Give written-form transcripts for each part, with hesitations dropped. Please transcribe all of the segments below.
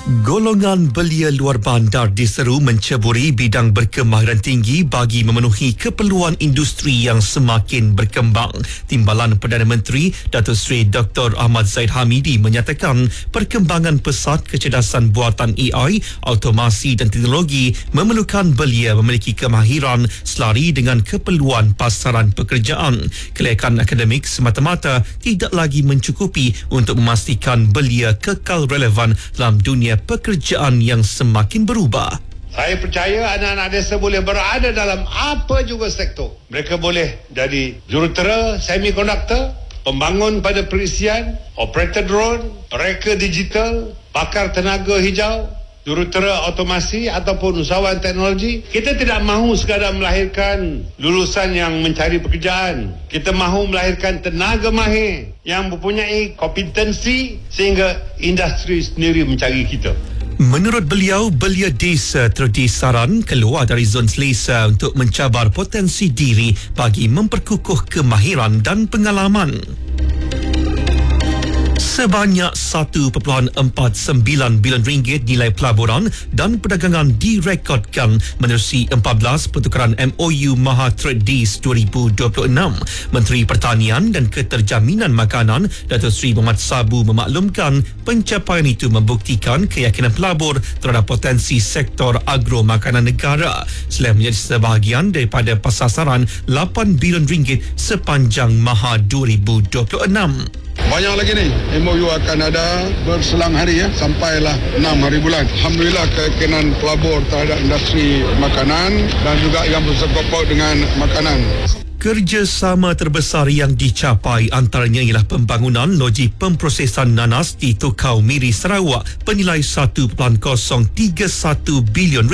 Golongan belia luar bandar diseru menceburi bidang berkemahiran tinggi bagi memenuhi keperluan industri yang semakin berkembang. Timbalan Perdana Menteri Datuk Seri Dr. Ahmad Zahid Hamidi menyatakan perkembangan pesat kecerdasan buatan AI, automasi dan teknologi memerlukan belia memiliki kemahiran selari dengan keperluan pasaran pekerjaan. Kelayakan akademik semata-mata tidak lagi mencukupi untuk memastikan belia kekal relevan dalam dunia pekerjaan yang semakin berubah. Saya percaya anak-anak desa boleh berada dalam apa juga sektor. Mereka boleh jadi jurutera, semikonduktor, pembangun pada perisian, operator drone, reka digital, pakar tenaga hijau, jurutera otomasi ataupun usahawan teknologi. Kita tidak mahu sekadar melahirkan lulusan yang mencari pekerjaan. Kita mahu melahirkan tenaga mahir yang mempunyai kompetensi sehingga industri sendiri mencari kita. Menurut beliau, belia desa terdesaran keluar dari zon selesa untuk mencabar potensi diri bagi memperkukuh kemahiran dan pengalaman. Sebanyak RM1.49 bilion nilai pelaburan dan perdagangan direkodkan menerusi 14 pertukaran MOU Maha Trade Deals 2026. Menteri Pertanian dan Keterjaminan Makanan Datuk Seri Muhammad Sabu memaklumkan pencapaian itu membuktikan keyakinan pelabur terhadap potensi sektor agro makanan negara selain menjadi sebahagian daripada pasaran RM8 bilion sepanjang Maha 2026. Banyak lagi ni MOU akan ada berselang hari sampailah 6 hari bulan. Alhamdulillah keyakinan pelabur terhadap industri makanan dan juga yang bersangkut dengan makanan. Kerjasama terbesar yang dicapai antaranya ialah pembangunan loji pemprosesan nanas di Tukau Miri, Sarawak bernilai RM1.031 bilion.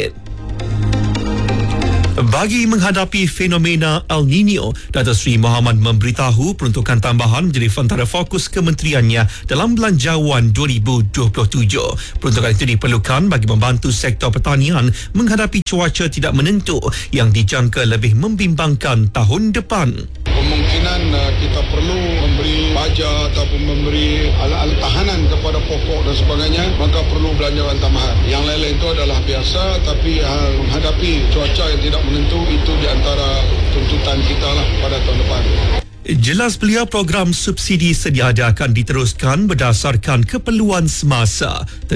Bagi menghadapi fenomena El Nino, Datuk Seri Muhammad memberitahu peruntukan tambahan menjadi antara fokus kementeriannya dalam Belanjawan 2027. Peruntukan itu diperlukan bagi membantu sektor pertanian menghadapi cuaca tidak menentu yang dijangka lebih membimbangkan tahun depan. Kemungkinan kita perlu memberi baja ataupun memberi alat-alat tahanan kepada pokok dan sebagainya, maka perlu belanjawan tambahan. Yang lain-lain itu adalah biasa, tapi menghadapi cuaca yang tidak menentu itu di antara tuntutan kita lah pada tahun depan. Jelas beliau program subsidi sedia ada akan diteruskan berdasarkan keperluan semasa.